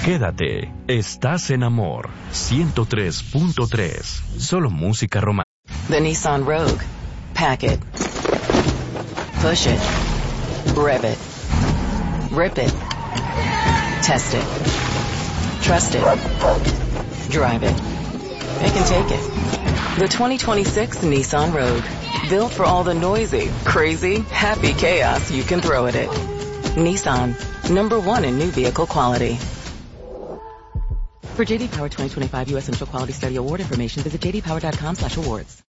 Quédate, estás en Amor 103.3. Solo música romántica. The Nissan Rogue. Pack it. Push it. Rev it. Rip it. Test it. Trust it. Drive it. It can take it. The 2026 Nissan Rogue. Built for all the noisy, crazy, happy chaos you can throw at it. Nissan. #1 in new vehicle quality. For JD Power 2025 U.S. Central Quality Study Award information, visit jdpower.com/awards.